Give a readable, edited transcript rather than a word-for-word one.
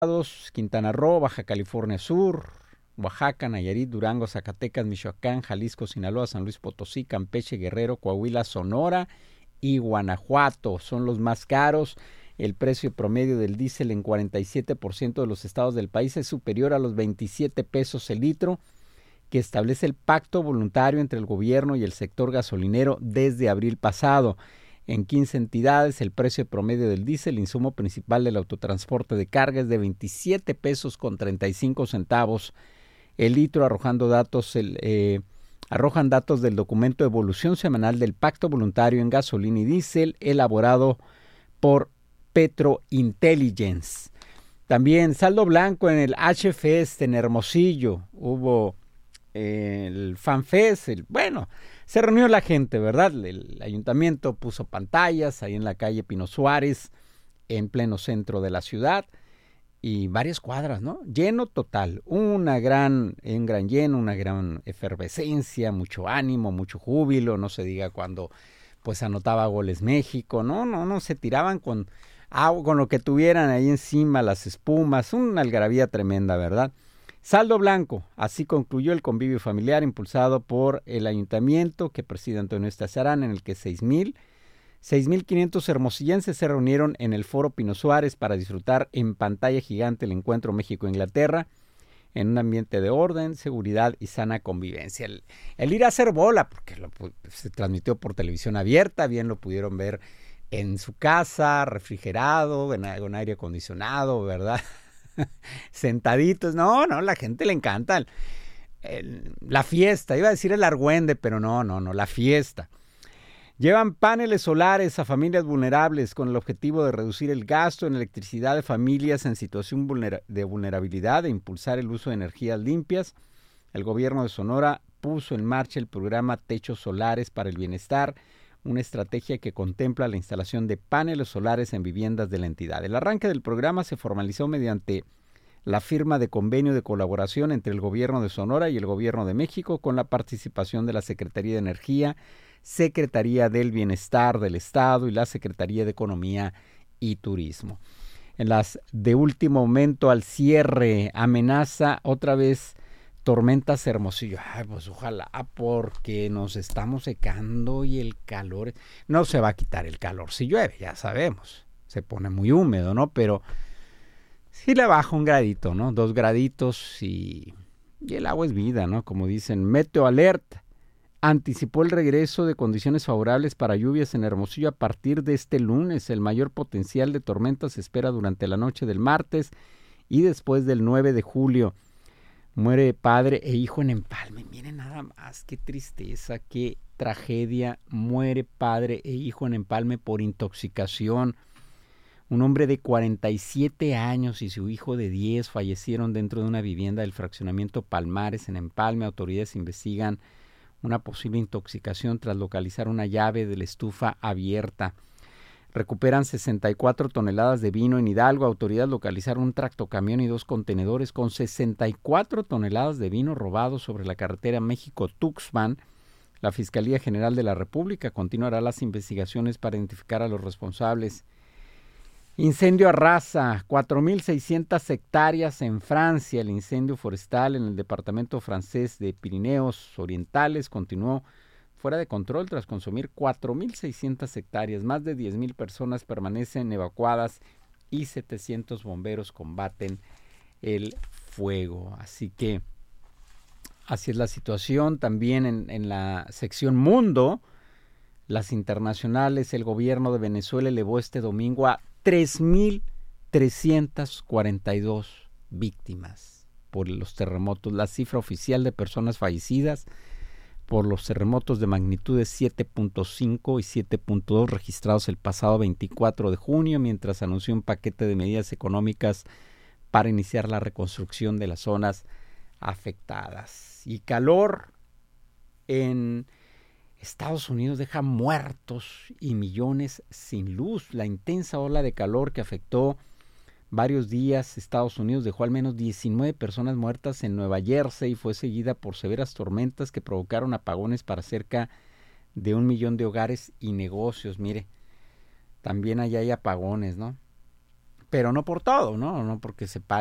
Quintana Roo, Baja California Sur, Oaxaca, Nayarit, Durango, Zacatecas, Michoacán, Jalisco, Sinaloa, San Luis Potosí, Campeche, Guerrero, Coahuila, Sonora y Guanajuato. Son los más caros. El precio promedio del diésel en 47% de los estados del país es superior a los 27 pesos el litro, que establece el pacto voluntario entre el gobierno y el sector gasolinero desde abril pasado. En 15 entidades, el precio promedio del diésel, insumo principal del autotransporte de carga, es de 27 pesos con 35 centavos el litro, arrojan datos del documento Evolución Semanal del Pacto Voluntario en Gasolina y Diésel, elaborado por Petro Intelligence. También saldo blanco en el H-Fest en Hermosillo, hubo el FanFest, se reunió la gente, ¿verdad? El ayuntamiento puso pantallas ahí en la calle Pino Suárez, en pleno centro de la ciudad, y varias cuadras, ¿no? Lleno total, un gran lleno, una gran efervescencia, mucho ánimo, mucho júbilo, no se diga cuando pues anotaba goles México, no, se tiraban con lo que tuvieran ahí encima, las espumas, una algarabía tremenda, ¿verdad? Saldo blanco, así concluyó el convivio familiar impulsado por el ayuntamiento que preside Antonio Estazarán, en el que 6,500 hermosillenses se reunieron en el Foro Pino Suárez para disfrutar en pantalla gigante el encuentro México-Inglaterra en un ambiente de orden, seguridad y sana convivencia. El ir a hacer bola, porque se transmitió por televisión abierta, bien lo pudieron ver en su casa, refrigerado, con aire acondicionado, ¿verdad? Sentaditos, la gente le encanta la fiesta, iba a decir el argüende, pero no, la fiesta. Llevan paneles solares a familias vulnerables con el objetivo de reducir el gasto en electricidad de familias en situación de vulnerabilidad e impulsar el uso de energías limpias. El gobierno de Sonora puso en marcha el programa Techos Solares para el Bienestar, una estrategia que contempla la instalación de paneles solares en viviendas de la entidad. El arranque del programa se formalizó mediante la firma de convenio de colaboración entre el gobierno de Sonora y el gobierno de México, con la participación de la Secretaría de Energía, Secretaría del Bienestar del Estado y la Secretaría de Economía y Turismo. En las de último momento, al cierre, amenaza otra vez tormentas Hermosillo. Pues ojalá, porque nos estamos secando y el calor, no se va a quitar el calor si llueve, ya sabemos, se pone muy húmedo, ¿no? Pero sí le baja un gradito, ¿no? 2 graditos y el agua es vida, ¿no? Como dicen. Meteo Alert anticipó el regreso de condiciones favorables para lluvias en Hermosillo a partir de este lunes. El mayor potencial de tormentas se espera durante la noche del martes y después del 9 de julio. Muere padre e hijo en Empalme. Miren nada más, qué tristeza, qué tragedia. Muere padre e hijo en Empalme por intoxicación. Un hombre de 47 años y su hijo de 10 fallecieron dentro de una vivienda del fraccionamiento Palmares en Empalme. Autoridades investigan una posible intoxicación tras localizar una llave de la estufa abierta. Recuperan 64 toneladas de vino en Hidalgo. Autoridades localizaron un tractocamión y 2 contenedores con 64 toneladas de vino robados sobre la carretera México-Tuxpan. La Fiscalía General de la República continuará las investigaciones para identificar a los responsables. Incendio arrasa 4,600 hectáreas en Francia. El incendio forestal en el departamento francés de Pirineos Orientales continuó fuera de control tras consumir 4,600 hectáreas. Más de 10,000 personas permanecen evacuadas y 700 bomberos combaten el fuego. Así que así es la situación. También en la sección Mundo, las internacionales, el gobierno de Venezuela elevó este domingo a 3,342 víctimas por los terremotos. La cifra oficial de personas fallecidas por los terremotos de magnitudes 7.5 y 7.2 registrados el pasado 24 de junio, mientras anunció un paquete de medidas económicas para iniciar la reconstrucción de las zonas afectadas. Y calor en Estados Unidos deja muertos y millones sin luz. La intensa ola de calor que afectó varios días Estados Unidos dejó al menos 19 personas muertas en Nueva Jersey y fue seguida por severas tormentas que provocaron apagones para cerca de 1 millón de hogares y negocios. Mire, también allá hay apagones, ¿no? pero no por todo, ¿no? No porque se pague